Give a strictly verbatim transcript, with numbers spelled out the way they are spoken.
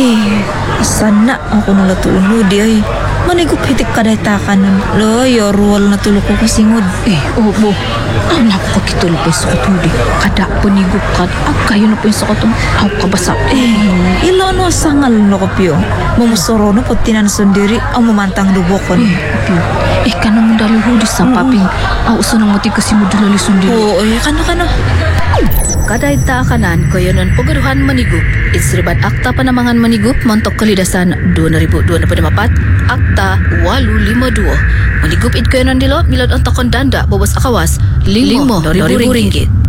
Eh, sana ako nalatulog di ay. Manigup hitik kadaytakan nun. Loyo, ruwal na tulog ko kasingod. Eh, obo. Anak ko kitulog pa sa katuli. Kada panigup ka. Ang kayo na po yung sa katong. Aw kabasa. Eh, ilo no sangal no kopyo. Mumusoro no po tinansundiri ang mamantang lubokon. Eh, opyo. Eh, kanang daluhudi sa paping. Aw, uso nang mati kasi mo dulali sundi. Oo, eh, kano-kano. Kadayta kanan ko yun ang pagaruhan manigup. Isribat akta panamangan manigup mantok kalidasan dua ribu dua puluh empat akta walu lima dua. Manigup it ko yun ang dilo milad ang takon danda babas akawas limo, limo, limo ringgit.